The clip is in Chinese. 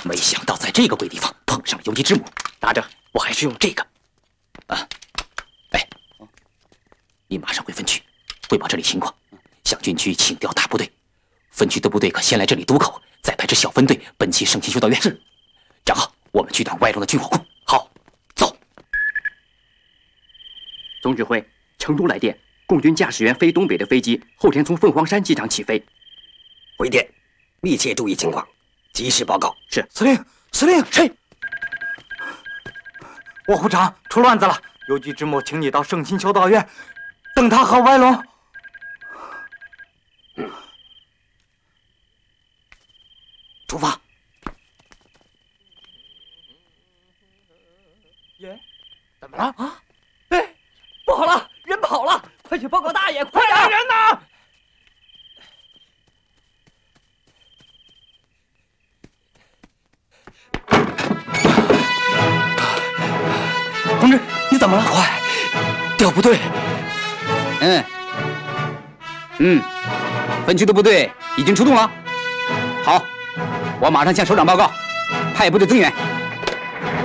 没想到在这个鬼地方碰上游击之母，拿着，我还是用这个。啊，哎，你马上回分区汇报这里情况，向军区请调大部队，分区的部队可先来这里渡口，再派支小分队奔袭圣心修道院。是，长好，我们去趟外龙的军火库。好，走。 总指挥，成都来电，共军驾驶员飞东北的飞机后天从凤凰山机场起飞。 回电，密切注意情况，及时报告。 是， 司令，司令， 是。 卧虎长出乱子了，游击之母请你到圣心修道院等他和歪龙。 出发。 耶，怎么了啊？ 哎，不好了，人跑了！快去报告大爷，快点！ 来人呐！ 同志，你怎么了？快调部队！ 分区的部队已经出动了。好，我马上向首长报告，派部队增援。